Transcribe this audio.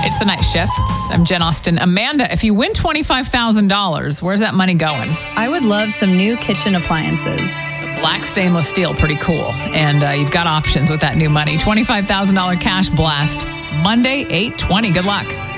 It's the night shift. I'm Jen Austen. Amanda, if you win $25,000, where's that money going? I would love some new kitchen appliances. Black stainless steel, pretty cool. And you've got options with that new money. $25,000 cash blast, Monday, 8/20. Good luck.